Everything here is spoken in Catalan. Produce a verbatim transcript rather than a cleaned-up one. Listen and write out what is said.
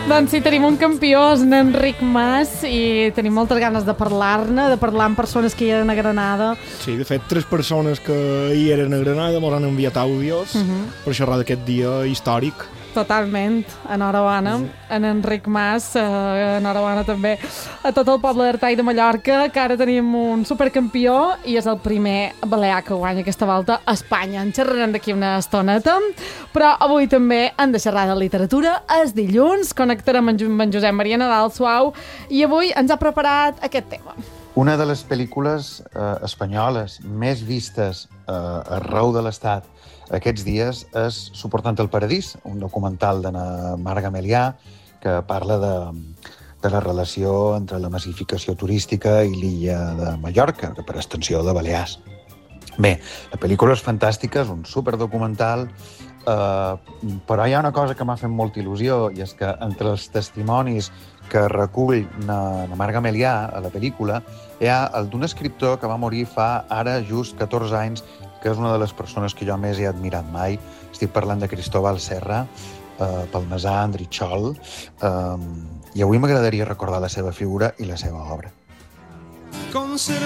Doncs sí, tenim un campió, és en Enric Mas, i tenim moltes ganes de parlar-ne, de parlar amb persones que hi eren a Granada. Sí, de fet, tres persones que hi eren a Granada mos han enviat àudios uh -huh. per xerrar d'aquest dia històric. Totalment, enhorabona, mm. en Enric Mas, eh, enhorabona també a tot el poble d'Artà i de Mallorca, que ara tenim un supercampió i és el primer balear que guanya aquesta volta a Espanya. En xerrarem d'aquí una estoneta, però avui també hem de xerrar de literatura. És dilluns, connectarem amb en Josep Maria Nadal Suau i avui ens ha preparat aquest tema. Una de les pel·lícules eh, espanyoles més vistes eh, arreu de l'Estat aquests dies és Suportant el paradís, un documental de Marc Gamelià que parla de, de la relació entre la massificació turística i l'illa de Mallorca, que per extensió de Balears. Bé, la pel·lícula és fantàstica, és un superdocumental, eh, però hi ha una cosa que m'ha fet molta il·lusió, i és que entre els testimonis que recull na, na Marc Gamelià a la pel·lícula hi ha el d'un escriptor que va morir fa ara just catorze anys, que és una de les persones que jo més he admirat mai. Estic parlant de Cristóbal Serra, eh, palmesà, andritxol, eh, i avui m'agradaria recordar la seva figura i la seva obra.